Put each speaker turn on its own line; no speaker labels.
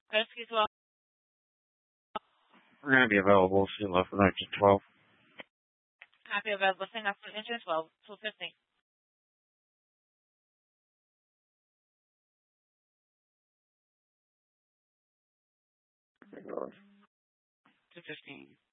Excuse well.
We're going to be available soon left for the next 12.
Happy available. Sing up for entrance 12, 215.
$215.